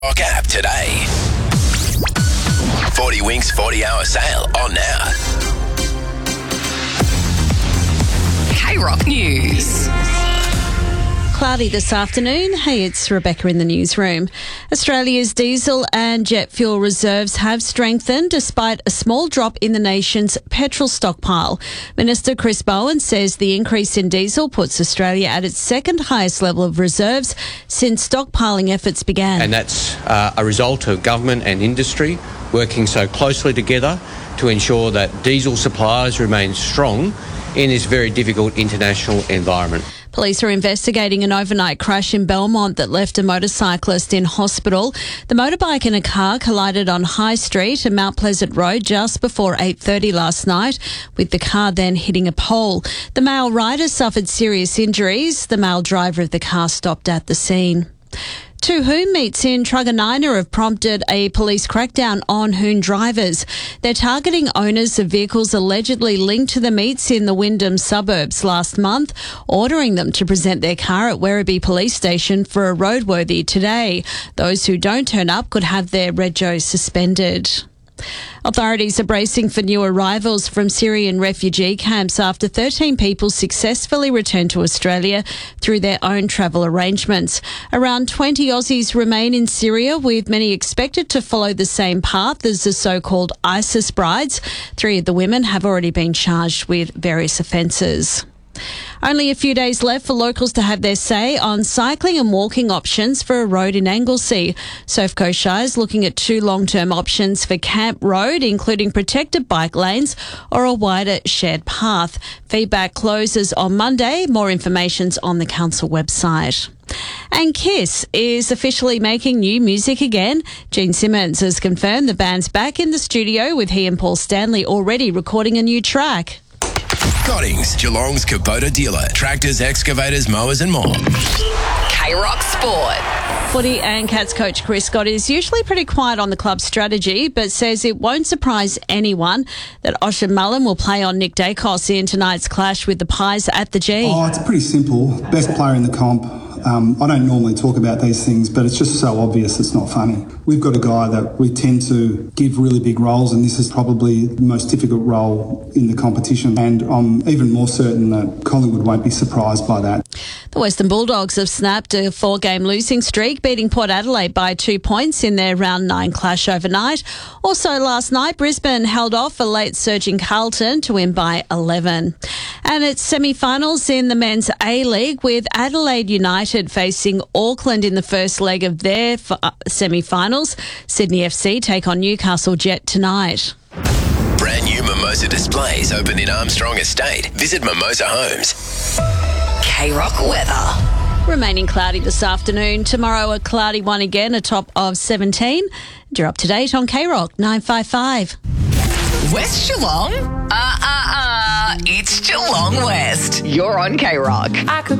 Rock app today. 40 Winks 40-hour sale on now. K-Rock News. Cloudy this afternoon. Hey, it's Rebecca in the newsroom. Australia's diesel and jet fuel reserves have strengthened despite a small drop in the nation's petrol stockpile. Minister Chris Bowen says the increase in diesel puts Australia at its second highest level of reserves since stockpiling efforts began. And that's a result of government and industry working so closely together to ensure that diesel supplies remain strong in this very difficult international environment. Police are investigating an overnight crash in Belmont that left a motorcyclist in hospital. The motorbike and a car collided on High Street and Mount Pleasant Road just before 8:30 last night, with the car then hitting a pole. The male rider suffered serious injuries. The male driver of the car stopped at the scene. Two Hoon meets in Truganina have prompted a police crackdown on Hoon drivers. They're targeting owners of vehicles allegedly linked to the meets in the Wyndham suburbs last month, ordering them to present their car at Werribee Police Station for a roadworthy today. Those who don't turn up could have their rego suspended. Authorities are bracing for new arrivals from Syrian refugee camps after 13 people successfully returned to Australia through their own travel arrangements. Around 20 Aussies remain in Syria, with many expected to follow the same path as the so-called ISIS brides. 3 of the women have already been charged with various offences. Only a few days left for locals to have their say on cycling and walking options for a road in Anglesea. Surf Coast Shire is looking at 2 long-term options for Camp Road, including protected bike lanes or a wider shared path. Feedback closes on Monday. More information's on the council website. And Kiss is officially making new music again. Gene Simmons has confirmed the band's back in the studio, with he and Paul Stanley already recording a new track. Cottings, Geelong's Kubota dealer. Tractors, excavators, mowers and more. K-Rock Sport. Footy and Cats coach Chris Scott is usually pretty quiet on the club's strategy, but says it won't surprise anyone that Ocean Mullen will play on Nick Dacos in tonight's clash with the Pies at the G. Oh, it's pretty simple. Best player in the comp. I don't normally talk about these things, but it's just so obvious it's not funny. We've got a guy that we tend to give really big roles, and this is probably the most difficult role in the competition. And I'm even more certain that Collingwood won't be surprised by that. The Western Bulldogs have snapped a 4-game losing streak, beating Port Adelaide by 2 points in their round 9 clash overnight. Also last night, Brisbane held off a late surging Carlton to win by 11. And it's semi-finals in the men's A-League, with Adelaide United facing Auckland in the first leg of their semi-finals. Sydney FC take on Newcastle Jet tonight. Brand new Mimosa displays open in Armstrong Estate. Visit Mimosa Homes. K-Rock weather. Remaining cloudy this afternoon. Tomorrow a cloudy one again, a top of 17. You're up to date on K-Rock 955. West Geelong? It's Geelong West. You're on K-Rock. I could